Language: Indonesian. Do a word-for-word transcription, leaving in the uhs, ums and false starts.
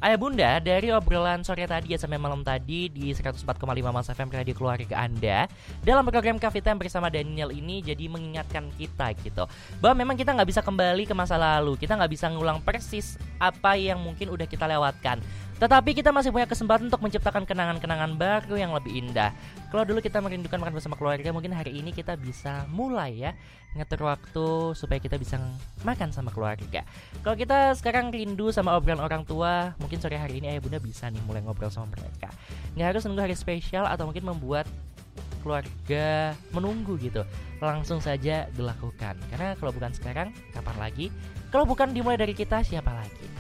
Ayah bunda, dari obrolan sore tadi ya sampai malam tadi di seratus empat koma lima Mas F M Radio Keluarga Anda, dalam program Coffee Time bersama Daniel ini jadi mengingatkan kita gitu, bahwa memang kita nggak bisa kembali ke masa lalu, kita nggak bisa ngulang persis apa yang mungkin udah kita lewatkan. Tetapi kita masih punya kesempatan untuk menciptakan kenangan-kenangan baru yang lebih indah. Kalau dulu kita merindukan makan bersama keluarga, mungkin hari ini kita bisa mulai ya ngatur waktu supaya kita bisa makan sama keluarga. Kalau kita sekarang rindu sama obrolan orang tua, mungkin sore hari ini ayah bunda bisa nih mulai ngobrol sama mereka. Nggak harus nunggu hari spesial atau mungkin membuat keluarga menunggu gitu. Langsung saja dilakukan. Karena kalau bukan sekarang, kapan lagi? Kalau bukan dimulai dari kita, siapa lagi?